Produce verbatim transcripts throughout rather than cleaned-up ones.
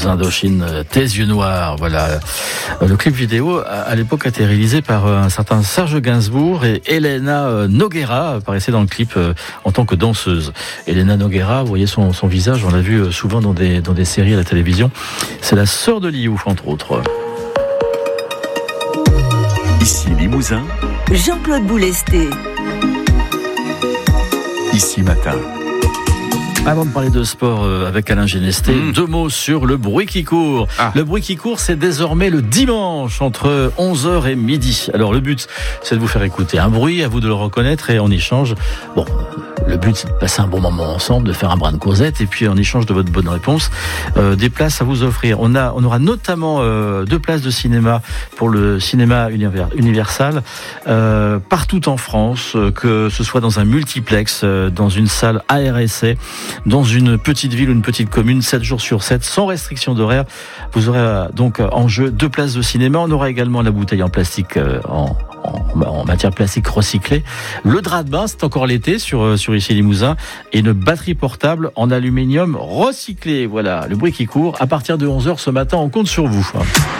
Indochine, tes yeux noirs. Voilà. Le clip vidéo, à l'époque, a été réalisé par un certain Serge Gainsbourg et Elena Noguera apparaissait dans le clip en tant que danseuse. Elena Noguera, vous voyez son, son visage, on l'a vu souvent dans des, dans des séries à la télévision. C'est la sœur de Liouf, entre autres. Ici Limousin, Jean-Claude Boulesté. Ici Matin. Avant de parler de sport avec Alain Genesté, mmh. deux mots sur le bruit qui court. Ah. Le bruit qui court, c'est désormais le dimanche entre onze heures et midi. Alors le but, c'est de vous faire écouter un bruit, à vous de le reconnaître et en échange, bon, le but c'est de passer un bon moment ensemble, de faire un brin de causette et puis en échange de votre bonne réponse, euh, des places à vous offrir. On a, on aura notamment euh, deux places de cinéma pour le cinéma Universal euh, partout en France, euh, que ce soit dans un multiplex, euh, dans une salle A R S C, dans une petite ville ou une petite commune, sept jours sur sept, sans restriction d'horaire. Vous aurez donc en jeu deux places de cinéma. On aura également la bouteille en plastique, en, en, en matière plastique recyclée. Le drap de bain, c'est encore l'été sur, sur Ici Limousin. Et une batterie portable en aluminium recyclé. Voilà, le bruit qui court. À partir de onze heures ce matin, on compte sur vous.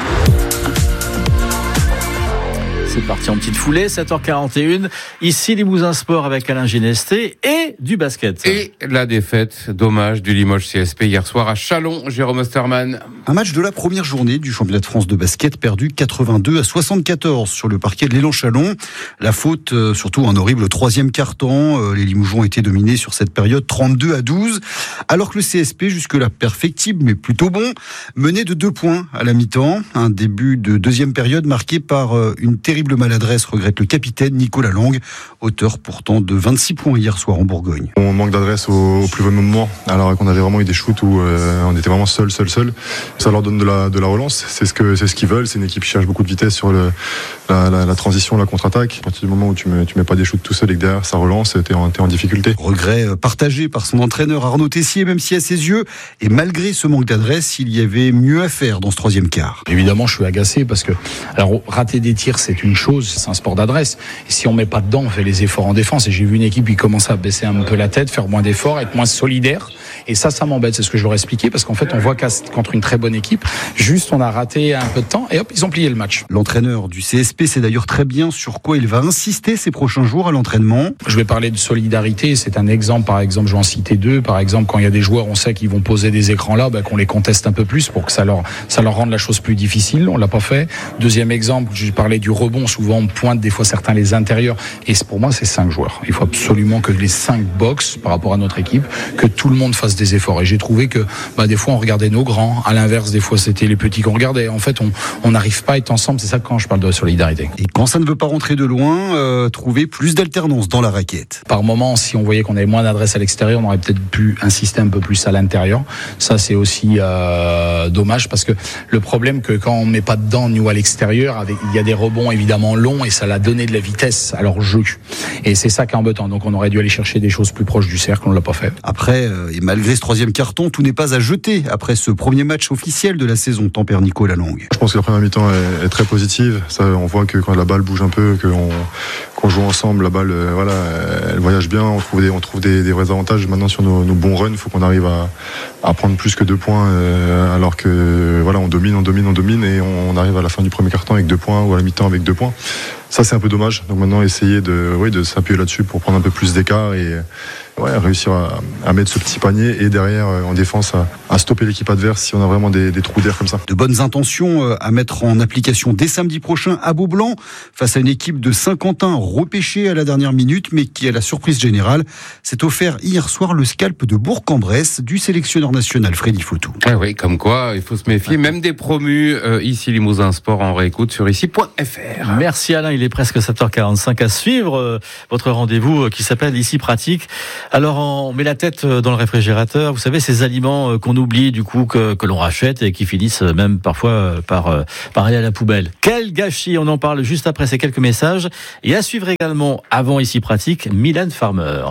C'est parti en petite foulée, sept heures quarante et un. Ici, Limousin Sport avec Alain Genesté et du basket. Et la défaite, dommage, du Limoges C S P hier soir à Châlons, Jérôme Osterman. Un match de la première journée du championnat de France de basket perdu quatre-vingt-deux à soixante-quatorze sur le parquet de l'Élan Châlons. La faute, euh, surtout un horrible troisième quart-temps. Euh, les Limougeons étaient dominés sur cette période trente-deux à douze. Alors que le C S P, jusque-là perfectible mais plutôt bon, menait de deux points à la mi-temps. Un début de deuxième période marqué par euh, une terrible maladresse, regrette le capitaine Nicolas Lang, auteur pourtant de vingt-six points hier soir en Bourgogne. On manque d'adresse au, au plus bon moment, alors qu'on avait vraiment eu des shoots où euh, on était vraiment seul, seul, seul. Ça leur donne de la, de la relance, c'est ce, que, c'est ce qu'ils veulent. C'est une équipe qui cherche beaucoup de vitesse sur le, la, la, la transition, la contre-attaque. À partir du moment où tu mets, tu mets pas des shoots tout seul et que derrière ça relance, t'es en, t'es en difficulté. Regret partagé par son entraîneur Arnaud Tessier, même si à ses yeux, et malgré ce manque d'adresse, il y avait mieux à faire dans ce troisième quart. Évidemment, je suis agacé parce que alors rater des tirs, c'est une chose, c'est un sport d'adresse. Et si on met pas dedans, on fait les efforts en défense. Et j'ai vu une équipe qui commence à baisser un peu la tête, faire moins d'efforts, être moins solidaire. Et ça, ça m'embête. C'est ce que je leur ai expliqué parce qu'en fait, on voit qu'à contre une très bonne équipe, juste on a raté un peu de temps et hop, ils ont plié le match. L'entraîneur du C S P sait d'ailleurs très bien sur quoi il va insister ces prochains jours à l'entraînement. Je vais parler de solidarité. C'est un exemple, par exemple, je vais en citer deux. Par exemple, quand il y a des joueurs, on sait qu'ils vont poser des écrans là, ben, qu'on les conteste un peu plus pour que ça leur, ça leur rende la chose plus difficile. On l'a pas fait. Deuxième exemple, je parlais du rebond. Souvent, on pointe des fois certains les intérieurs. Et pour moi, c'est cinq joueurs. Il faut absolument que les cinq boxent par rapport à notre équipe, que tout le monde fasse des efforts. Et j'ai trouvé que, bah, des fois, on regardait nos grands. À l'inverse, des fois, c'était les petits qu'on regardait. En fait, on n'arrive pas à être ensemble. C'est ça quand je parle de solidarité. Et quand ça ne veut pas rentrer de loin, euh, trouver plus d'alternance dans la raquette. Par moment, si on voyait qu'on avait moins d'adresse à l'extérieur, on aurait peut-être pu insister un peu plus à l'intérieur. Ça, c'est aussi euh, dommage parce que le problème que quand on met pas dedans, nous à l'extérieur, avec, il y a des rebonds évidemment longs et ça l'a donné de la vitesse à leur jeu. Et c'est ça qui est embêtant. Donc on aurait dû aller chercher des choses plus proches du cercle, on ne l'a pas fait. Après, euh, et malgré ce troisième carton, tout n'est pas à jeter après ce premier match officiel de la saison, tempère Nicolas Lang. Je pense que la première mi-temps est, est très positive. Ça, on voit que quand la balle bouge un peu, qu'on, qu'on joue ensemble, la balle, euh, voilà, elle voyage bien. On trouve des, on trouve des, des vrais avantages maintenant sur nos, nos bons runs. Il faut qu'on arrive à, à prendre plus que deux points, euh, alors que voilà, on domine, on domine, on domine, et on, on arrive à la fin du premier carton avec deux points ou à la mi-temps avec deux points. Ça, c'est un peu dommage. Donc maintenant, essayer de, oui, de s'appuyer là-dessus pour prendre un peu plus d'écart et ouais, réussir à, à mettre ce petit panier et derrière, en défense, à, à stopper l'équipe adverse si on a vraiment des, des trous d'air comme ça. De bonnes intentions à mettre en application dès samedi prochain à Beaublanc face à une équipe de Saint-Quentin repêchée à la dernière minute, mais qui, à la surprise générale, s'est offert hier soir le scalp de Bourg-en-Bresse du sélectionneur national Freddy Fautou. Ah oui, comme quoi, il faut se méfier, même des promus. Euh, ici, Limousin Sport en réécoute sur ici point f r. Merci Alain. Il est presque sept heures quarante-cinq à suivre euh, votre rendez-vous euh, qui s'appelle Ici Pratique. Alors on met la tête dans le réfrigérateur, vous savez, ces aliments euh, qu'on oublie du coup, que, que l'on rachète et qui finissent même parfois euh, par, euh, par aller à la poubelle. Quel gâchis! On en parle juste après ces quelques messages. Et à suivre également, avant Ici Pratique, Mylène Farmer.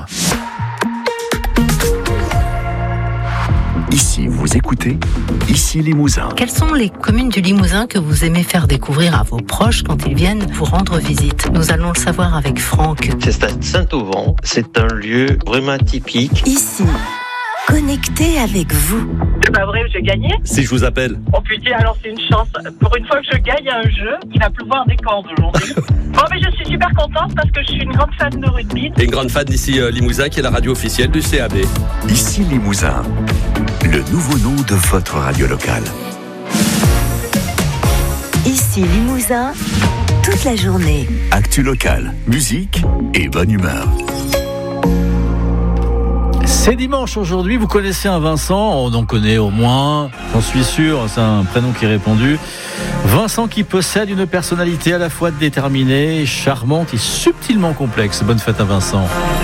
Ici, vous écoutez Ici Limousin. Quelles sont les communes du Limousin que vous aimez faire découvrir à vos proches quand ils viennent vous rendre visite? Nous allons le savoir avec Franck. C'est à Saint-Auvent. C'est un lieu vraiment atypique. Ici, connecté avec vous. C'est pas vrai, j'ai gagné. Si je vous appelle. Oh putain, alors c'est une chance. Pour une fois que je gagne un jeu, il va pleuvoir des cordes aujourd'hui. Bon, mais je suis super contente parce que je suis une grande fan de rugby. Et une grande fan d'ici euh, Limousin, qui est la radio officielle du C A B. Ici Limousin, le nouveau nom de votre radio locale. Ici Limousin, toute la journée. Actu locale, musique et bonne humeur. C'est dimanche aujourd'hui, vous connaissez un Vincent, on en connaît au moins, j'en suis sûr, c'est un prénom qui est répandu. Vincent qui possède une personnalité à la fois déterminée, charmante et subtilement complexe. Bonne fête à Vincent.